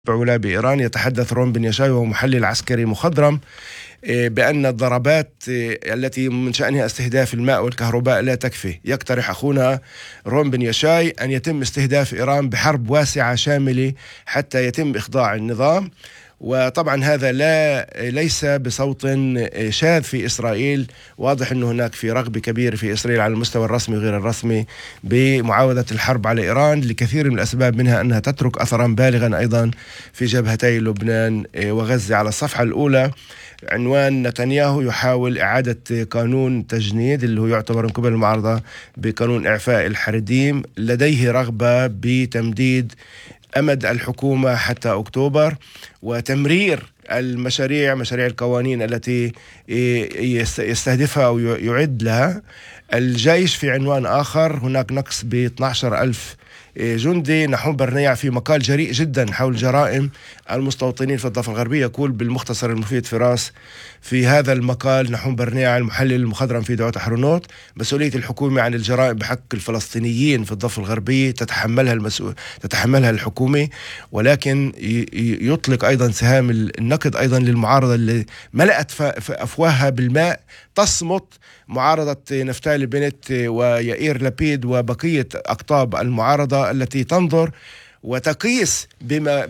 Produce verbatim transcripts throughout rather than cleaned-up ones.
بعلا بإيران. يتحدث رون بن يشاي وهو محلل عسكري مخضرم بأن الضربات التي من شأنها استهداف الماء والكهرباء لا تكفي. يقترح أخونا رون بن يشاي أن يتم استهداف إيران بحرب واسعة شاملة حتى يتم إخضاع النظام. وطبعا هذا لا ليس بصوت شاذ في إسرائيل. واضح أنه هناك في رغبة كبيرة في إسرائيل على المستوى الرسمي وغير الرسمي بمعاودة الحرب على إيران لكثير من الأسباب، منها أنها تترك أثرا بالغا أيضا في جبهتي لبنان وغزة. على الصفحة الأولى عنوان: نتنياهو يحاول إعادة قانون تجنيد اللي هو يعتبر من قبل المعارضة بقانون إعفاء الحريديم. لديه رغبة بتمديد أمد الحكومة حتى أكتوبر وتمرير المشاريع مشاريع القوانين التي يستهدفها أو يعد لها الجيش. في عنوان آخر: هناك نقص ب اثني عشر ألف جندي. نحوم برنيع في مقال جريء جدا حول جرائم المستوطنين في الضفة الغربية يقول بالمختصر المفيد فراس في هذا المقال: نحوم برنيع المحلل المخضرم في دعوة حرونوت: مسؤولية الحكومة عن الجرائم بحق الفلسطينيين في الضفة الغربية تتحملها المسؤول تتحملها الحكومة، ولكن يطلق أيضا سهام النقد أيضا للمعارضة اللي ملأت أفواهها بالماء. تصمت معارضة نفتالي بنت ويائير لبيد وبقية أقطاب المعارضة التي تنظر وتقيس بما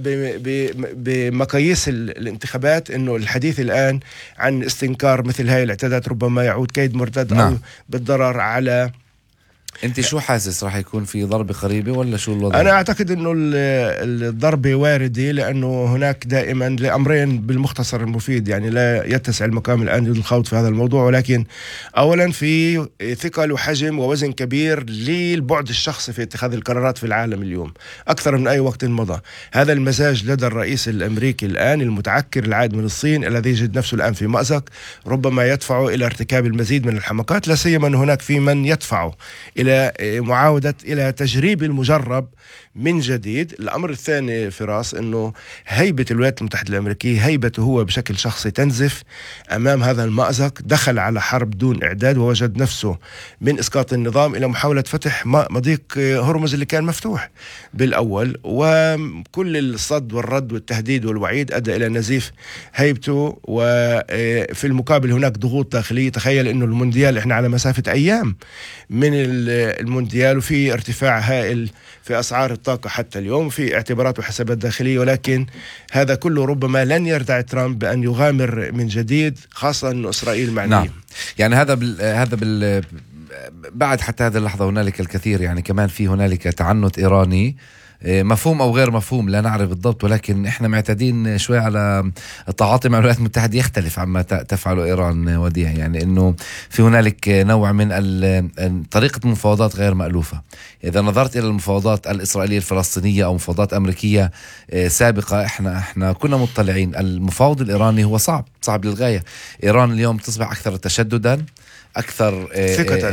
بمقاييس الانتخابات انه الحديث الآن عن استنكار مثل هاي الاعتداءات ربما يعود كيد مرتد نعم. أو بالضرر على. انت شو حاسس راح يكون في ضربة قريبة ولا شو الوضع؟ انا اعتقد انه الضربة واردة، لانه هناك دائما لامرين بالمختصر المفيد، يعني لا يتسع المقام الان للخوض في هذا الموضوع، ولكن اولا في ثقل وحجم ووزن كبير للبعد الشخصي في اتخاذ القرارات في العالم اليوم اكثر من اي وقت مضى. هذا المزاج لدى الرئيس الامريكي الان المتعكر العائد من الصين الذي يجد نفسه الان في مأزق ربما يدفعه الى ارتكاب المزيد من الحماقات، لا سيما ان هناك في من يدفعه الى معاودة إلى تجريب المجرب من جديد. الأمر الثاني فراس أنه هيبة الولايات المتحدة الأمريكية، هيبته هو بشكل شخصي تنزف أمام هذا المأزق. دخل على حرب دون إعداد ووجد نفسه من إسقاط النظام إلى محاولة فتح مضيق هرمز اللي كان مفتوح بالأول، وكل الصد والرد والتهديد والوعيد أدى إلى نزيف هيبته. وفي المقابل هناك ضغوط داخلية. تخيل أنه المونديال إحنا على مسافة أيام من المونديال وفي ارتفاع هائل في أسعار الطاقة حتى اليوم، في اعتبارات وحسابات داخلية، ولكن هذا كله ربما لن يردع ترامب بأن يغامر من جديد، خاصة أن إسرائيل معنية. نعم. يعني هذا بال... هذا بال... بعد حتى هذه اللحظة هنالك الكثير، يعني كمان في هنالك تعنت إيراني مفهوم أو غير مفهوم لا نعرف بالضبط، ولكن إحنا معتادين شوي على التعاطي مع الولايات المتحدة يختلف عما تفعل إيران وديع. يعني إنه في هنالك نوع من طريقة مفاوضات غير مألوفة. إذا نظرت إلى المفاوضات الإسرائيلية الفلسطينية أو مفاوضات أمريكية سابقة، إحنا إحنا كنا مطلعين المفاوض الإيراني هو صعب صعب للغاية. إيران اليوم تصبح أكثر تشددا، أكثر ثقة،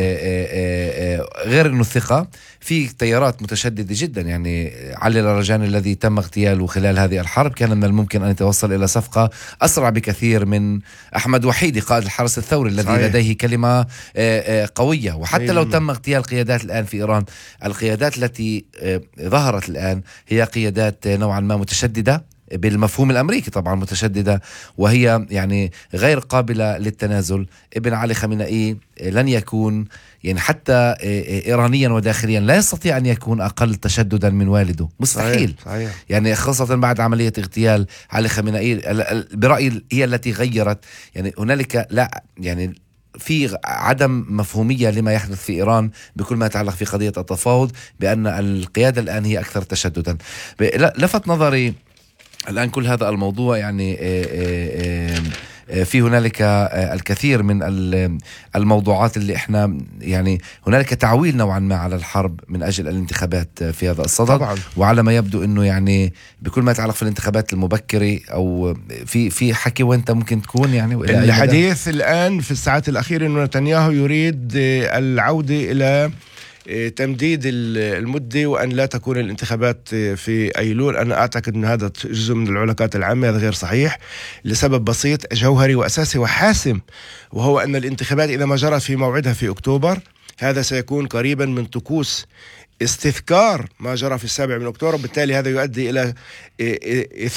غير إنه الثقة في تيارات متشددة جدا. يعني علي الرجاني الذي تم اغتياله خلال هذه الحرب كان من الممكن أن يتوصل إلى صفقة أسرع بكثير من أحمد وحيدي قائد الحرس الثوري الذي صحيح. لديه كلمة قوية. وحتى لو تم اغتيال قيادات الآن في إيران، القيادات التي ظهرت الآن هي قيادات نوعا ما متشددة بالمفهوم الأمريكي طبعا متشددة، وهي يعني غير قابلة للتنازل. ابن علي خامنئي لن يكون يعني حتى إيرانيا وداخليا لا يستطيع أن يكون أقل تشددا من والده، مستحيل. صحيح. صحيح. يعني خاصة بعد عملية اغتيال علي خامنئي برأيي هي التي غيرت. يعني هنالك لا يعني في عدم مفهومية لما يحدث في إيران بكل ما يتعلق في قضية التفاوض، بأن القيادة الآن هي أكثر تشددا. لفت نظري الآن كل هذا الموضوع، يعني في هنالك الكثير من الموضوعات اللي احنا يعني هنالك تعويل نوعا ما على الحرب من أجل الانتخابات في هذا الصدد طبعا. وعلى ما يبدو انه يعني بكل ما يتعلق في الانتخابات المبكرة او في في حكي وانت ممكن تكون يعني الحديث الآن في الساعات الأخيرة انه نتنياهو يريد العودة إلى تمديد المدة وأن لا تكون الانتخابات في أيلول. أنا أعتقد أن هذا جزء من العلاقات العامة، هذا غير صحيح لسبب بسيط جوهري وأساسي وحاسم، وهو أن الانتخابات إذا ما جرت في موعدها في أكتوبر هذا سيكون قريبا من طقوس استذكار ما جرى في السابع من أكتوبر، وبالتالي هذا يؤدي إلى